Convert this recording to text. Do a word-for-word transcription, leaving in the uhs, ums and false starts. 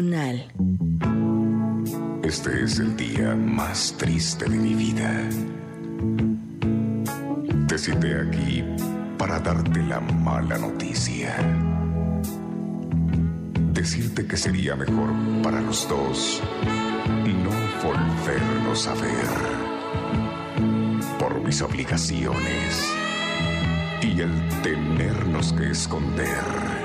Nocturnal. Este es el día más triste de mi vida. Te cité aquí para darte la mala noticia. Decirte que sería mejor para los dos no volvernos a ver. Por mis obligaciones y el tenernos que esconder.